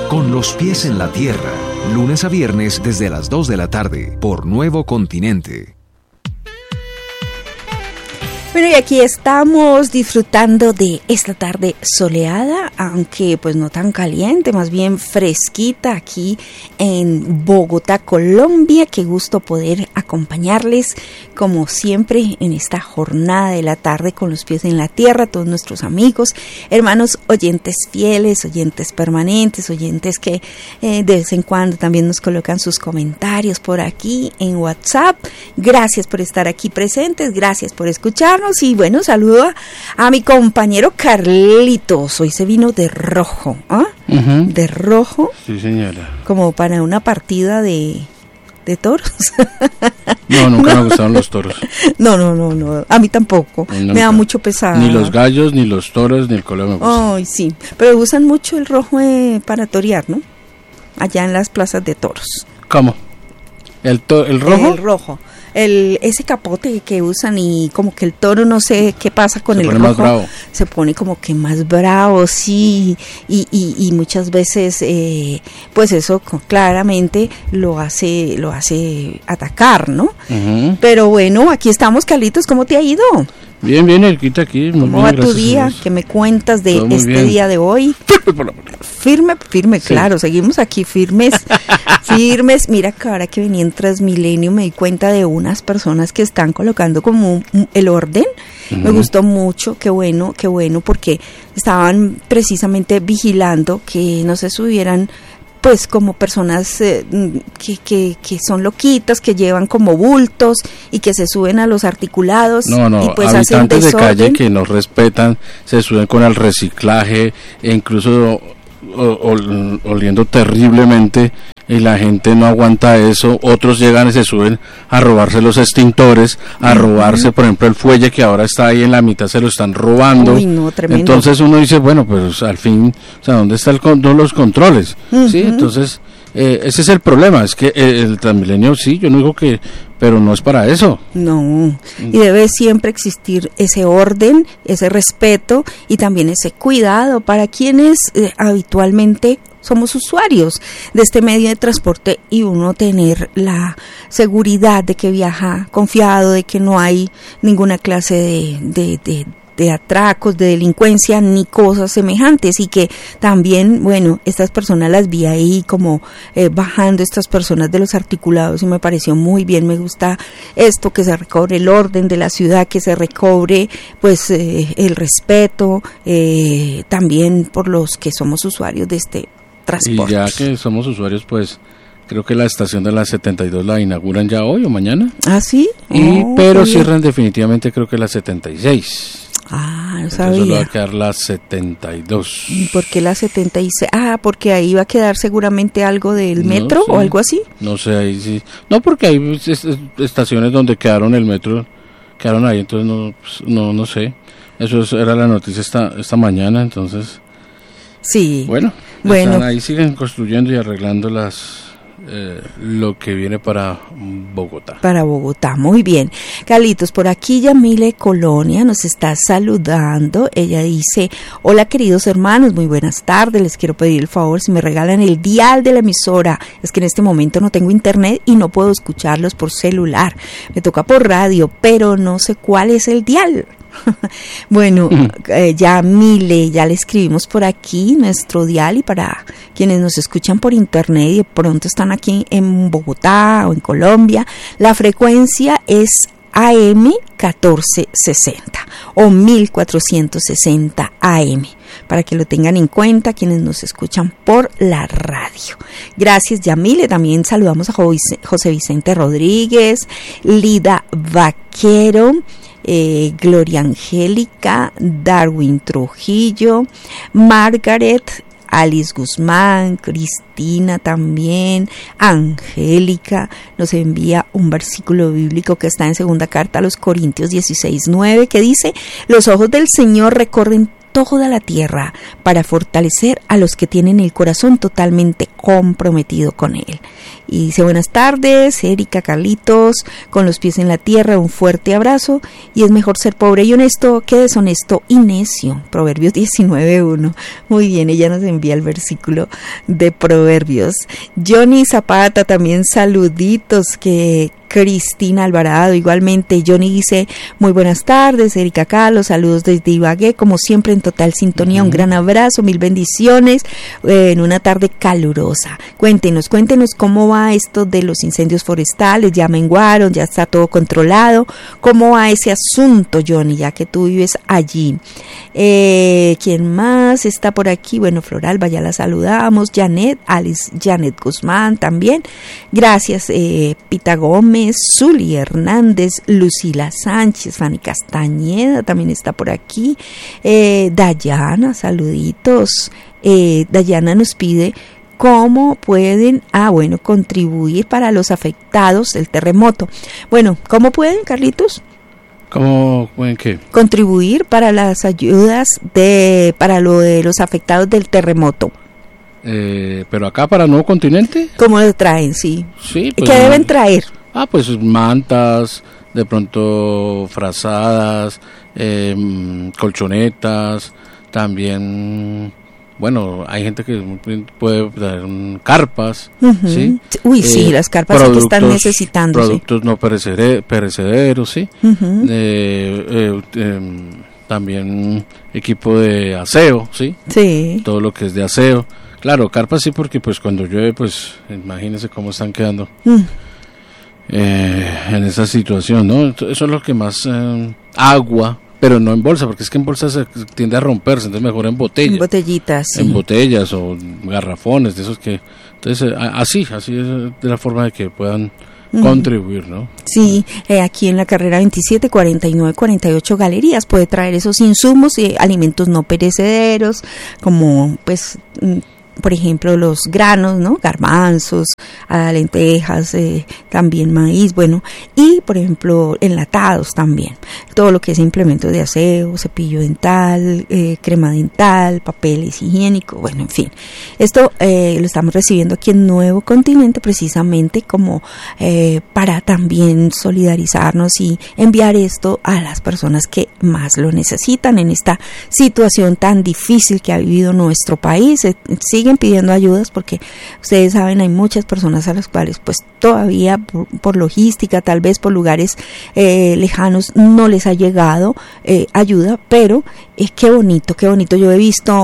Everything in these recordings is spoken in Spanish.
Con los pies en la tierra, lunes a viernes desde las 2 de la tarde, por Nuevo Continente. Bueno, y aquí estamos disfrutando de esta tarde soleada, aunque pues no tan caliente, más bien fresquita aquí en Bogotá, Colombia. Qué gusto poder acompañarles como siempre en esta jornada de la tarde con los pies en la tierra, todos nuestros amigos, hermanos oyentes fieles, oyentes permanentes, oyentes que de vez en cuando también nos colocan sus comentarios por aquí en WhatsApp. Gracias por estar aquí presentes, gracias por escuchar. Y bueno, saludo a mi compañero Carlitos. Hoy se vino de rojo, ¿ah? Uh-huh. De rojo. Sí, señora. Como para una partida de toros. No, nunca me gustaron los toros. No. A mí tampoco. No, me da mucho pesar. Ni los gallos, ni los toros, ni el color me gusta. Ay, sí. Pero usan mucho el rojo para torear, ¿no? Allá en las plazas de toros. ¿Cómo? ¿El rojo? El rojo. Ese capote que usan y como que el toro, no sé qué pasa con el rojo, más bravo. Se pone como que más bravo, sí, y muchas veces pues eso claramente lo hace atacar, ¿no? Uh-huh. Pero bueno, aquí estamos, Carlitos, ¿cómo te ha ido? Bien, Elquita, aquí. ¿Cómo va tu día? ¿Qué me cuentas de este día de hoy? Firme, sí. Claro, seguimos aquí firmes. Mira que ahora que venía en Transmilenio me di cuenta de unas personas que están colocando como el orden. Uh-huh. Me gustó mucho, qué bueno, porque estaban precisamente vigilando que no se subieran pues como personas que son loquitas, que llevan como bultos y que se suben a los articulados. No, y pues habitantes de calle que no respetan, se suben con el reciclaje e incluso oliendo terriblemente, y la gente no aguanta eso. Otros llegan y se suben a robarse los extintores, a robarse, por ejemplo, el fuelle que ahora está ahí en la mitad, se lo están robando. Uy, no, tremendo. Entonces uno dice, bueno, pues al fin, o sea, ¿dónde están los controles? Uh-huh. Sí, entonces ese es el problema, es que el Transmilenio, sí, yo no digo que, pero no es para eso. No, y debe siempre existir ese orden, ese respeto y también ese cuidado para quienes habitualmente somos usuarios de este medio de transporte, y uno tener la seguridad de que viaja confiado, de que no hay ninguna clase de atracos, de delincuencia, ni cosas semejantes, y que también, bueno, estas personas las vi ahí como bajando estas personas de los articulados, y me pareció muy bien. Me gusta esto, que se recobre el orden de la ciudad, que se recobre pues el respeto también por los que somos usuarios de este transporte. Y ya que somos usuarios, pues creo que la estación de la 72 la inauguran ya hoy o mañana. ¿Ah, sí? Pero cierran definitivamente, creo que la 76. No sabía. Solo va a quedar la 72. ¿Y por qué la 76? Porque ahí va a quedar seguramente algo del metro, o algo así. No sé, ahí sí. No, porque hay estaciones donde quedaron el metro, quedaron ahí, entonces no sé. Eso era la noticia esta mañana, entonces. Sí. Bueno. Ahí siguen construyendo y arreglando lo que viene para Bogotá. Para Bogotá, muy bien. Carlitos, por aquí Yamile Colonia nos está saludando. Ella dice: hola queridos hermanos, muy buenas tardes, les quiero pedir el favor si me regalan el dial de la emisora. Es que en este momento no tengo internet y no puedo escucharlos por celular. Me toca por radio, pero no sé cuál es el dial. Bueno, Yamile, ya le escribimos por aquí nuestro dial, y para quienes nos escuchan por internet y de pronto están aquí en Bogotá o en Colombia, la frecuencia es AM 1460 o 1460 AM, para que lo tengan en cuenta quienes nos escuchan por la radio. Gracias, Yamile. También saludamos a José Vicente Rodríguez, Lida Vaquero, Gloria Angélica, Darwin Trujillo, Margaret, Alice Guzmán, Cristina también, Angélica nos envía un versículo bíblico que está en segunda carta a los Corintios 16:9, que dice: los ojos del Señor recorren toda la tierra para fortalecer a los que tienen el corazón totalmente comprometido con él. Y dice: buenas tardes, Erika, Carlitos, con los pies en la tierra, un fuerte abrazo. Y es mejor ser pobre y honesto que deshonesto y necio. Proverbios 19:1. Muy bien, ella nos envía el versículo de Proverbios. Johnny Zapata también saluditos, que Cristina Alvarado igualmente. Johnny dice: muy buenas tardes, Erika Carlos, saludos desde Ibagué, como siempre en total sintonía, un gran abrazo, mil bendiciones, en una tarde calurosa. Cuéntenos cómo va esto de los incendios forestales. Ya menguaron, ya está todo controlado. ¿Cómo va ese asunto, Johnny, ya que tú vives allí? ¿Quién más está por aquí? Bueno, Floralba, ya la saludamos. Janet Guzmán también, gracias. Pita Gómez, Zuli Hernández, Lucila Sánchez, Fanny Castañeda también está por aquí. Dayana, saluditos. Dayana nos pide cómo pueden contribuir para los afectados del terremoto. Bueno, ¿cómo pueden, Carlitos? ¿Cómo pueden qué? Contribuir para las ayudas para lo de los afectados del terremoto. Pero acá para Nuevo Continente. ¿Cómo lo traen? Sí. Sí, pues, ¿qué deben traer? Pues mantas, de pronto frazadas, colchonetas, también, bueno, hay gente que puede dar carpas, ¿sí? Uy, sí, las carpas que están necesitándose. Productos no perecederos, ¿sí? También equipo de aseo, ¿sí? Sí. Todo lo que es de aseo. Claro, carpas sí, porque pues cuando llueve, pues imagínense cómo están quedando. En esa situación, ¿no? Eso es lo que más, agua, pero no en bolsa, porque es que en bolsa se tiende a romperse, entonces mejor en botella. En botellitas, sí. En botellas o garrafones, de esos que, entonces así es de la forma de que puedan contribuir, ¿no? Sí, aquí en la carrera 27, 49, 48 Galerías puede traer esos insumos y alimentos no perecederos, como pues por ejemplo los granos, ¿no? Garbanzos, lentejas, también maíz, bueno, y por ejemplo enlatados también, todo lo que es implementos de aseo, cepillo dental, crema dental, papeles higiénicos, bueno, en fin, esto lo estamos recibiendo aquí en Nuevo Continente precisamente como para también solidarizarnos y enviar esto a las personas que más lo necesitan en esta situación tan difícil que ha vivido nuestro país. Siguen pidiendo ayudas porque ustedes saben, hay muchas personas a las cuales pues todavía por logística, tal vez por lugares lejanos no les ha llegado ayuda, pero qué bonito, yo he visto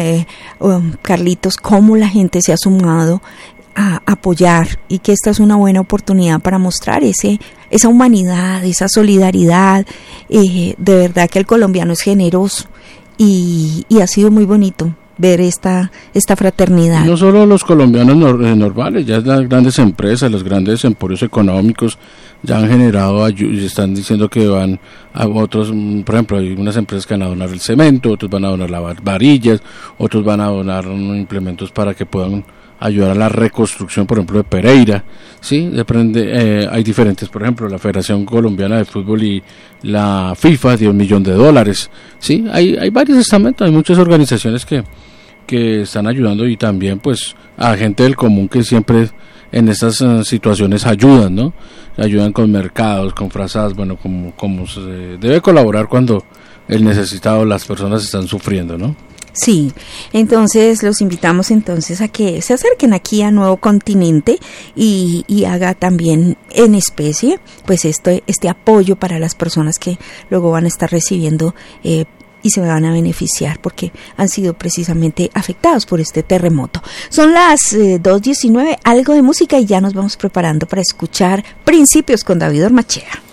Carlitos, cómo la gente se ha sumado a apoyar y que esta es una buena oportunidad para mostrar esa humanidad, esa solidaridad. De verdad que el colombiano es generoso y ha sido muy bonito ver esta fraternidad. No solo los colombianos normales, ya las grandes empresas, los grandes emporios económicos ya han generado y están diciendo que van a otros, por ejemplo, hay unas empresas que van a donar el cemento, otros van a donar las varillas, otros van a donar implementos para que puedan ayudar a la reconstrucción, por ejemplo, de Pereira, ¿sí? Depende, hay diferentes, por ejemplo, la Federación Colombiana de Fútbol y la FIFA dio $1 millón, ¿sí? Hay varios estamentos, hay muchas organizaciones que están ayudando y también, pues, a gente del común que siempre en estas situaciones ayudan, ¿no? Ayudan con mercados, con frazadas, bueno, como se debe colaborar cuando el necesitado, las personas están sufriendo, ¿no? Sí, entonces los invitamos entonces a que se acerquen aquí a Nuevo Continente y haga también en especie pues este apoyo para las personas que luego van a estar recibiendo y se van a beneficiar porque han sido precisamente afectados por este terremoto. Son las 2:19, algo de música y ya nos vamos preparando para escuchar Principios con David Ormachea.